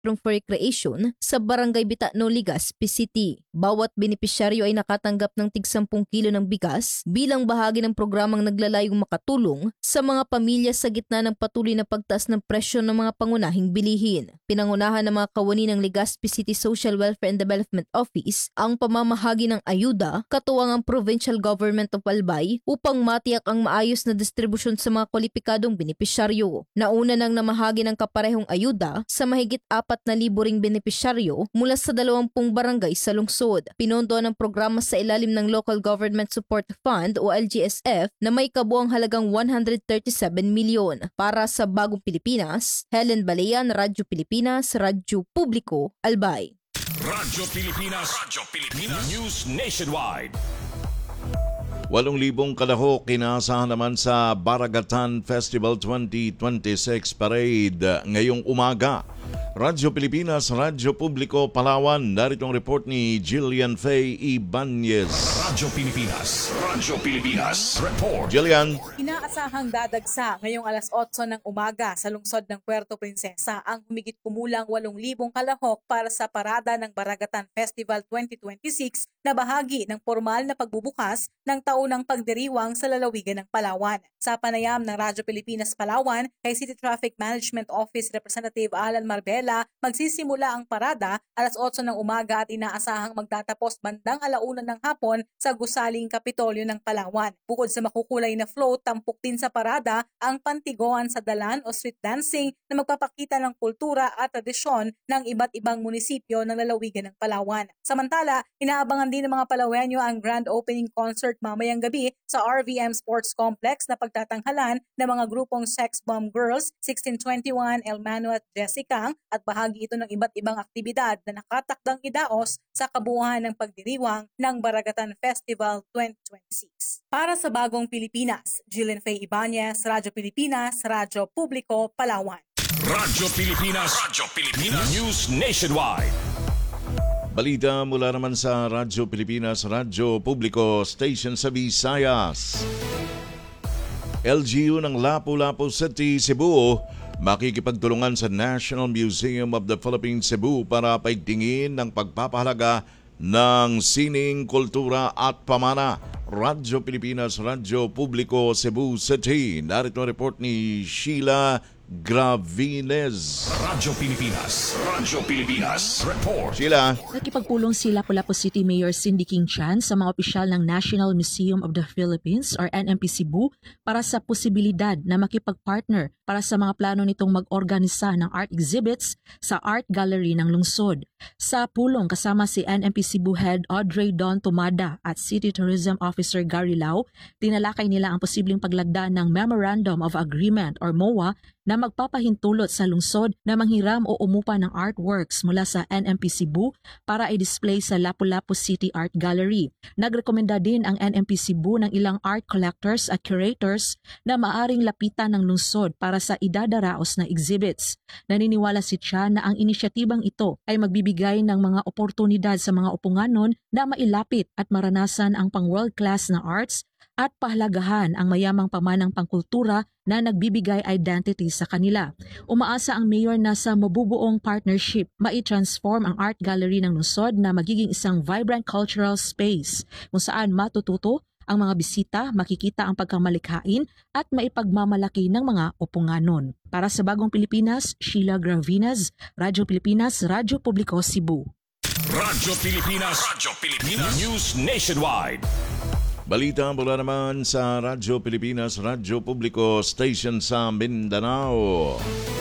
Spectrum for Recreation sa Barangay Bitano, Legazpi City. Bawat benepisyaryo ay nakatanggap ng tig 10 kilo ng bigas bilang bahagi ng programang naglalayong makatulong sa mga pamilya sa gitna ng patuloy na pagtaas ng presyo ng mga pangunahing bilihin. Pinangunahan ng mga kawani ng Legazpi City Social Welfare and Development Office ang pamamahagi ng ayuda katuwang ang Provincial Government of Albay upang matiyak ang maayos na distribusyon sa mga kwalipikadong benepisyaryo. Nauna nang namahagi ng kaparehong ayuda sa mahigit 4,000 ring benepisyaryo mula sa 20 barangay sa lungsod. Pinondo ng programa sa ilalim ng Local Government Support Fund o LGSF na may kabuang halagang 137 milyon. Para sa Bagong Pilipinas, Helen Balean, Radyo Pilipinas, Radyo Publiko, Albay. Radyo Pilipinas News Nationwide. 8,000 kalahok kinaasahan naman sa Baragatan Festival 2026 Parade ngayong umaga. Radyo Pilipinas, Radyo Publiko, Palawan. Narito ang report ni Jillian Faye Ibanez. Radyo Pilipinas Report. Jillian. Inaasahang dadagsa ngayong alas 8 ng umaga sa lungsod ng Puerto Princesa ang humigit kumulang 8,000 kalahok para sa parada ng Baragatan Festival 2026 na bahagi ng formal na pagbubukas ng taunang pagdiriwang sa lalawigan ng Palawan. Sa panayam ng Radyo Pilipinas Palawan kay City Traffic Management Office Representative Alan Marbella, magsisimula ang parada alas 8 ng umaga at inaasahang magtatapos bandang 1:00 ng hapon sa gusaling Kapitolyo ng Palawan. Bukod sa makukulay na float, tampok din sa parada ang pantigoan sa dalan o street dancing na magpapakita ng kultura at tradisyon ng iba't ibang munisipyo ng lalawigan ng Palawan. Samantala, inaabangan din ng mga Palawenyo ang grand opening concert mamayang gabi sa RVM Sports Complex na pagtatanghalan ng mga grupong Sex Bomb Girls, 1621, El Mano at Jessica at bahagi ito ng iba't ibang aktibidad na nakatakdang idaos sa kabuuan ng pagdiriwang ng Baragatan Festival 2026. Para sa Bagong Pilipinas, Jillian Faye Ibanez, Radyo Pilipinas, Radyo Publiko, Palawan. Radyo Pilipinas News Nationwide. Balita mula naman sa Radyo Pilipinas, Radyo Publiko, Station sa Visayas. LGU ng Lapu-Lapu City, Cebu, makikipagtulungan sa National Museum of the Philippines, Cebu para paigtingin ng pagpapahalaga ng sining, kultura at pamana. Radyo Pilipinas, Radyo Publiko, Cebu City. Narito ang report ni Sheila Gravines. Radyo Pilipinas Report. Sheila. Nakipagpulong si Lapu-Lapu City Mayor Cindy King Chan sa mga opisyal ng National Museum of the Philippines or NMP Cebu para sa posibilidad na makipagpartner para sa mga plano nitong mag-organisa ng art exhibits sa art gallery ng lungsod. Sa pulong kasama si NMP Cebu Head Audrey Don Tomada at City Tourism Officer Gary Lau, tinalakay nila ang posibleng paglagda ng Memorandum of Agreement or MOA na magpapahintulot sa lungsod na manghiram o umupa ng artworks mula sa NMP Cebu para i-display sa Lapu-Lapu City Art Gallery. Nagrekomenda din ang NMP Cebu ng ilang art collectors at curators na maaring lapitan ng lungsod para sa idadaraos na exhibits. Naniniwala si Chan na ang inisyatibang ito ay magbibigay ng mga oportunidad sa mga upunganon na mailapit at maranasan ang pang-world-class na arts at pahalagahan ang mayamang pamanang pangkultura na nagbibigay identity sa kanila. Umaasa ang mayor na sa mabubuong partnership, mai-transform ang art gallery ng lungsod na magiging isang vibrant cultural space kung saan matututo ang mga bisita, makikita ang pagkamalikhain at maipagmamalaki ng mga upunganon. Para sa Bagong Pilipinas, Sheila Gravines, Radyo Pilipinas, Radyo Publiko, Cebu. Radyo Pilipinas News Nationwide. Balita mula naman sa Radyo Pilipinas, Radyo Publiko, Station sa Mindanao.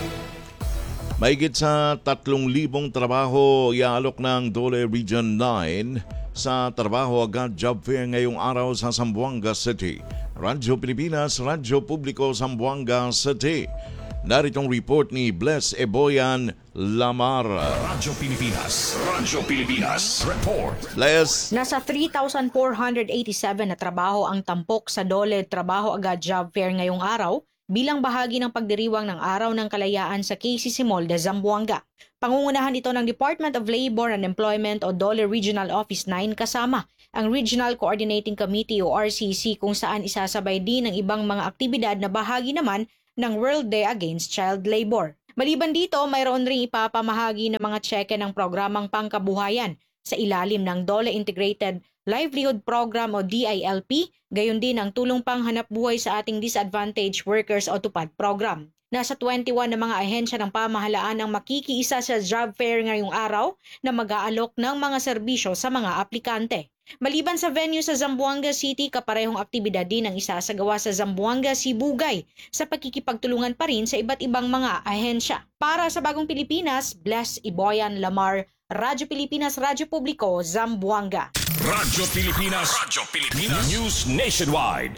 Mahigit sa 3,000 trabaho iaalok ng Dole Region 9 sa Trabaho Agad Job Fair ngayong araw sa Zamboanga City. Radyo Pilipinas, Radyo Publiko, Zamboanga City. Naritong report ni Bless Eboyan Lamar. Radyo Pilipinas Report. Bless. Nasa 3,487 na trabaho ang tampok sa Dole Trabaho Agad Job Fair ngayong araw bilang bahagi ng pagdiriwang ng Araw ng Kalayaan sa KCC Mall de Zamboanga. Pangungunahan ito ng Department of Labor and Employment o Dole Regional Office 9 kasama ang Regional Coordinating Committee o RCC kung saan isasabay din ang ibang mga aktibidad na bahagi naman ng World Day Against Child Labor. Maliban dito, mayroon ring ipapamahagi ng mga tseke ng programang pangkabuhayan sa ilalim ng DOLE Integrated Livelihood Program o DILP, gayon din ang tulong panghanap buhay sa ating disadvantaged workers o TUPAD program. Nasa 21 na mga ahensya ng pamahalaan ang makikiisa sa job fair ngayong araw na mag-aalok ng mga serbisyo sa mga aplikante. Maliban sa venue sa Zamboanga City, kaparehong aktibidad din ang isasagawa sa Zamboanga, Sibugay sa pagkikipagtulungan pa rin sa iba't ibang mga ahensya. Para sa Bagong Pilipinas, Bless Iboyan Lamar, Radyo Pilipinas, Radyo Publiko, Zamboanga. Radyo Pilipinas. Radyo Pilipinas. News Nationwide.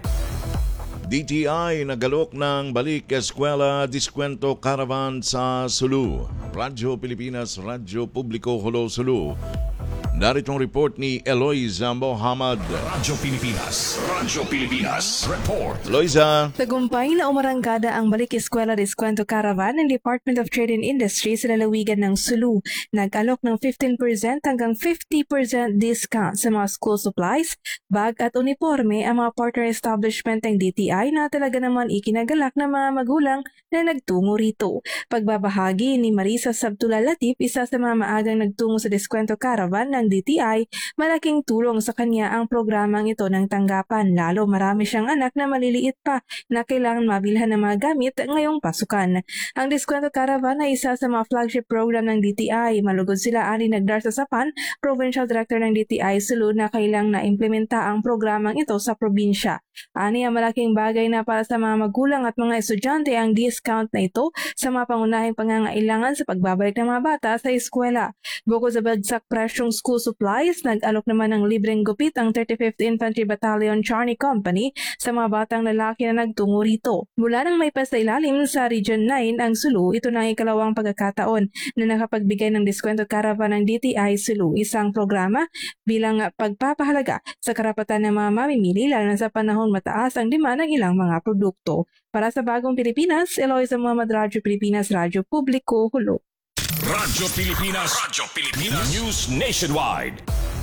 DTI nagalok ng Balik Eskwela Diskwento Caravan sa Sulu. Radyo Pilipinas, Radyo Publiko, Hulo, Sulu. Narito ang report ni Eloisa Mohamad. Radyo Pilipinas. Radyo Pilipinas. Report. Eloisa. Tagumpay na umarangkada ang Balik Eskwela Diskwento Caravan ng Department of Trade and Industry sa lalawigan ng Sulu. Nag-alok ng 15% hanggang 50% discount sa mga school supplies, bag at uniforme ang mga partner establishment ng DTI na talaga naman ikinagalak ng mga magulang na nagtungo rito. Pagbabahagi ni Marisa Sabtula Latif, isa sa mga maagang nagtungo sa Diskwento Caravan ng DTI, malaking tulong sa kanya ang programang ito ng tanggapan, lalo marami siyang anak na maliliit pa na kailangan mabilhan ng mga gamit ngayong pasukan. Ang Diskwento Caravan ay isa sa mga flagship program ng DTI. Malugod sila ani Nagdar sa Sapan, Provincial Director ng DTI Sulu, na kailang na-implementa ang programang ito sa probinsya. Ani ang malaking bagay na para sa mga magulang at mga estudyante ang discount na ito sa mga pangunahing pangangailangan sa pagbabalik ng mga bata sa eskwela. Bukod sa bagsak presyong school supplies, nag-alok naman ng libreng gupit ang 35th Infantry Battalion Charney Company sa mga batang lalaki na nagtungo rito. Mula nang may pasta ilalim sa Region 9 ang Sulu, ito na ang ikalawang pagkakataon na nakapagbigay ng Diskwento Caravan ng DTI Sulu, isang programa bilang pagpapahalaga sa karapatan ng mga mamimili lalo na sa panahon mataas ang demand ng ilang mga produkto. Para sa Bagong Pilipinas, Eloisa Mohamad, Radyo Pilipinas, Radyo Publiko, Hulo. Radyo Pilipinas. Radyo Pilipinas. News Nationwide.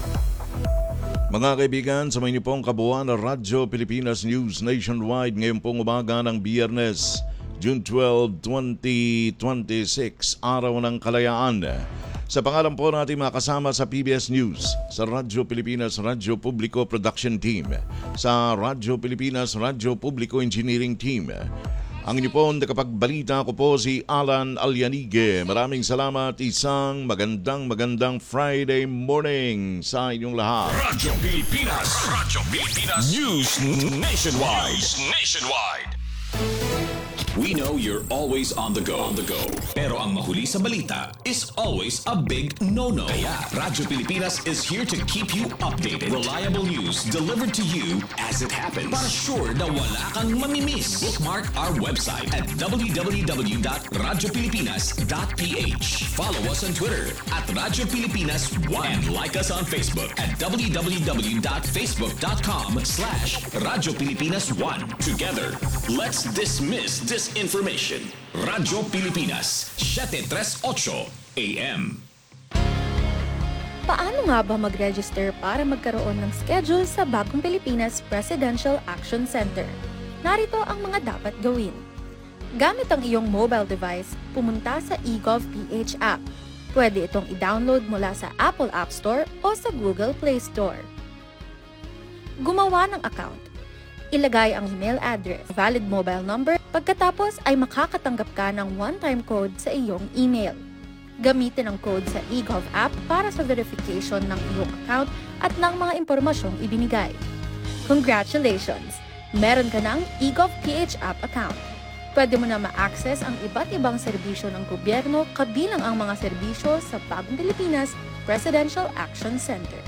Mga kaibigan, sa may pong kabuuan ng Radyo Pilipinas News Nationwide ngayong pong umaga ng Biyernes, June 12, 2026, Araw ng Kalayaan. Sa pangalan po natin makasama sa PBS News, sa Radyo Pilipinas Radyo Publiko Production Team, sa Radyo Pilipinas Radyo Publiko Engineering Team. Ang inyo po nakapagbalita ko po si Alan Alyanige. Maraming salamat, isang magandang Friday morning sa inyong lahat. Radyo Pilipinas. Radyo Pilipinas. News Nationwide. News Nationwide. We know you're always on the go. Pero ang mahuli sa balita is always a big no-no. Kaya Radyo Pilipinas is here to keep you updated. Reliable news delivered to you as it happens. Para sure na wala kang mamimiss. Bookmark our website at www.radiopilipinas.ph. Follow us on Twitter at Radyo Pilipinas 1 and like us on Facebook at www.facebook.com/Radyo Pilipinas 1. Together, let's dismiss disinformation. Radyo Pilipinas, 738 AM. Paano nga ba mag-register para magkaroon ng schedule sa Bagong Pilipinas Presidential Action Center? Narito ang mga dapat gawin. Gamit ang iyong mobile device, pumunta sa eGov.ph app. Pwede itong i-download mula sa Apple App Store o sa Google Play Store. Gumawa ng account. Ilagay ang email address, valid mobile number, pagkatapos ay makakatanggap ka ng one-time code sa iyong email. Gamitin ang code sa eGov app para sa verification ng iyong account at ng mga impormasyong ibinigay. Congratulations! Meron ka ng eGov.ph app account. Pwede mo na ma-access ang iba't ibang serbisyo ng gobyerno kabilang ang mga serbisyo sa Bagong Pilipinas Presidential Action Center.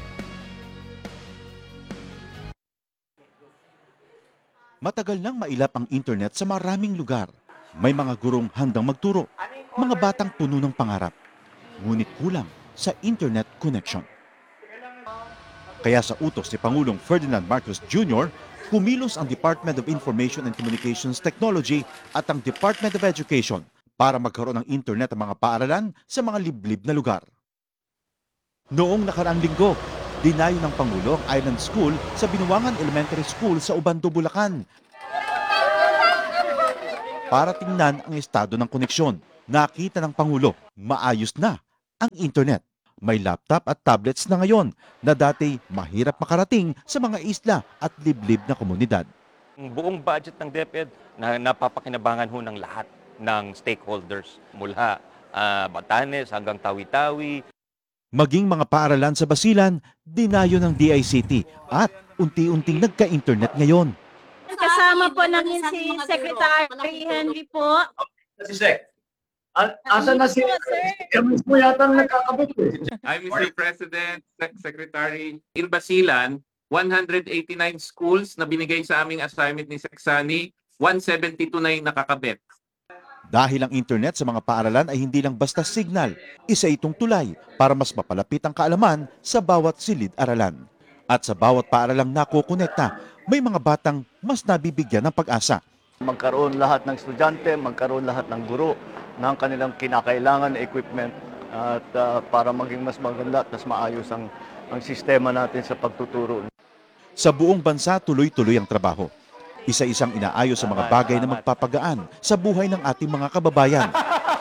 Matagal nang mailap ang internet sa maraming lugar. May mga gurong handang magturo, mga batang puno ng pangarap. Ngunit kulang sa internet connection. Kaya sa utos ni Pangulong Ferdinand Marcos Jr., kumilos ang Department of Information and Communications Technology at ang Department of Education para magkaroon ng internet ang mga paaralan sa mga liblib na lugar. Noong nakaraang linggo, dinayo ng Pangulo ang Island School sa Binuangan Elementary School sa Ubando, Bulacan para tingnan ang estado ng koneksyon. Nakita ng Pangulo, maayos na ang internet. May laptop at tablets na ngayon na dati mahirap makarating sa mga isla at liblib na komunidad. Ang buong budget ng DepEd na napapakinabangan ho ng lahat ng stakeholders mula Batanes hanggang Tawi-Tawi. Maging mga paaralan sa Basilan, dinayo ng DICT at unti-unting nagka-internet ngayon. Kasama po namin si Secretary Henry po. Si Sec. Asa na si mo yata nagkakabit eh. I'm Mr. President, Secretary. In Basilan, 189 schools na binigay sa aming assignment ni Seksani, 172 na yung nakakabit. Dahil ang internet sa mga paaralan ay hindi lang basta signal, isa itong tulay para mas mapalapit ang kaalaman sa bawat silid-aralan. At sa bawat paaralang nakokonekta, may mga batang mas nabibigyan ng pag-asa. Magkaroon lahat ng estudyante, magkaroon lahat ng guro ng kanilang kinakailangan na equipment at para maging mas maganda at mas maayos ang sistema natin sa pagtuturo. Sa buong bansa, tuloy-tuloy ang trabaho. Isa-isang inaayos sa mga bagay na magpapagaan sa buhay ng ating mga kababayan.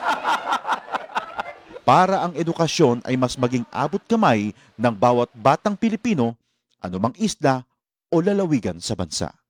Para ang edukasyon ay mas maging abot kamay ng bawat batang Pilipino, anumang isla o lalawigan sa bansa.